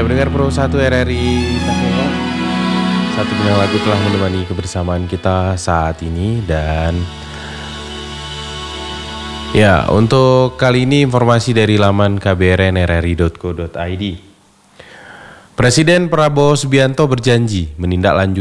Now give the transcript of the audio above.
Ya, pendengar Pro 1 RRI Takeo, satu bintang lagu telah menemani kebersamaan kita saat ini. Dan ya, untuk kali ini informasi dari laman kbrnrri.co.id. Presiden Prabowo Subianto berjanji menindaklanjuti